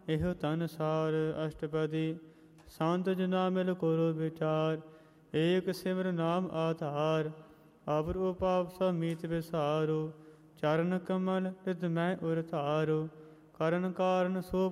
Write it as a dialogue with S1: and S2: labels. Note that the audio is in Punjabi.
S1: ਇਹੋ ਤਨ ਸਾਰ ਅਸ਼ਟਪਦੀ। ਸੰਤ ਜਨਾ ਮਿਲ ਕਰੋ ਵਿਚਾਰ, ਏਕ ਸਿਮਰ ਨਾਮ ਆਧਾਰ। ਅਵਰ ਉਪਾਪ ਸਭ ਮੀਤ ਵਿਸਾਰੋ, ਚਰਨ ਕਮਲ ਰਿਦ ਮੈਂ ਉਰ ਧਾਰੋ। ਕਰਨ ਕਾਰਨ ਸੋ